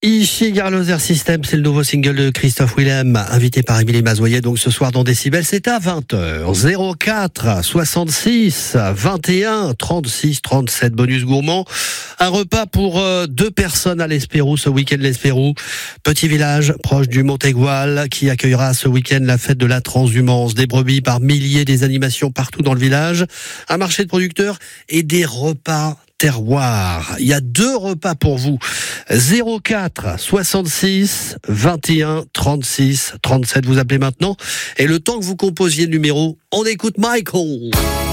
Ici Garloser System, c'est le nouveau single de Christophe Willem, invité par Émilie Mazoyer. Donc ce soir dans Décibel, c'est à 20h. 04 66 21 36 37 bonus gourmand. Un repas pour 2 personnes à l'Espérou ce week-end. L'Espérou, petit village proche du Montégoal, qui accueillera ce week-end la fête de la transhumance. Des brebis par milliers, des animations partout dans le village, un marché de producteurs et des repas terroir. Il y a 2 repas pour vous. 04 66 21 36 37. Vous appelez maintenant. Et le temps que vous composiez le numéro, on écoute Michael.